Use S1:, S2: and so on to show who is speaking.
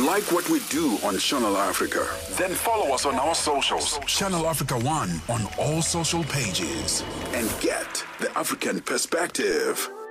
S1: Like what we do on Channel Africa?
S2: Then follow us on our socials.
S3: Channel Africa 1 on all social pages.
S1: And get the African perspective.